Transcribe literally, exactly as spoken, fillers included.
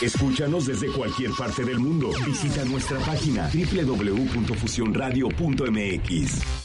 Escúchanos desde cualquier parte del mundo. Visita nuestra página doble u doble u doble u punto fusión radio punto m x.